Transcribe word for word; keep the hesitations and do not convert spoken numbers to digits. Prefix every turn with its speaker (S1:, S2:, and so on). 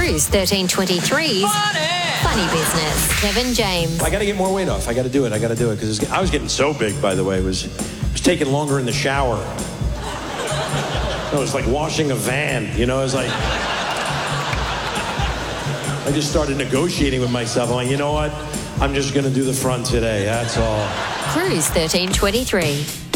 S1: Cruise thirteen twenty-three's Funny. Funny Business. Kevin James.
S2: I got to get more weight off. I got to do it. I got to do it because I was getting so big. By the way, it was it was taking longer in the shower. It was like washing a van. You know, it was like I just started negotiating with myself. I'm like, you know what? I'm just going to do the front today. That's all.
S1: Cruise thirteen twenty-three.